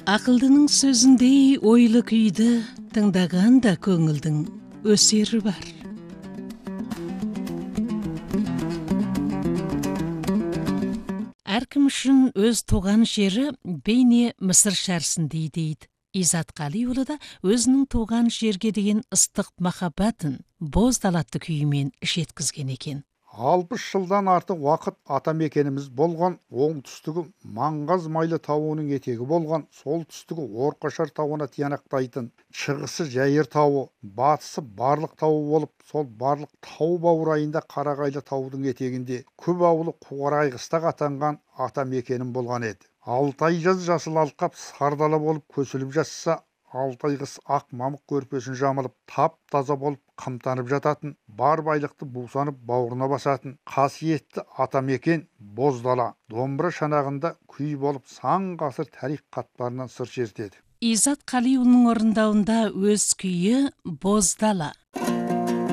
Ақылдының сөзіндей ойлы күйді тыңдаған да көңілдің өсері бар. Әркім үшін өз туған жері бейне Мысыр шәрісіндей дейді. Изат Қалиұлы да өзінің туған жерге деген ыстық махаббатын боздалатты күйімен жеткізген екен. 60 жылдан артық уақыт атамекеніміз болған, оңтүстігі Маңғаз майлы тауының етегі болған, солтүстігі Орқашар тауына тиянақтайтын, шығысы Жәйір тауы, батысы Барлық тауы болып, сол Барлық тау баурайында Қарағайлы таудың етегінде көп ауылы Қоңырайқыстақ атанған атамекенім болған еді. 6 ай жаз жасыл алқап сардала болып көсіліп жатса, 6 ай қыс ақ мамық көрпесін жамылып, тап-таза болып қымтанып жататын, бар байлықты бусанып бауырына басатын қасиетті атамекен Боздала домбыра шанағында күй болып сан ғасыр тарих қатпарынан сыр шертеді. Изат Қалиұлының орындауында өз күйі Боздала.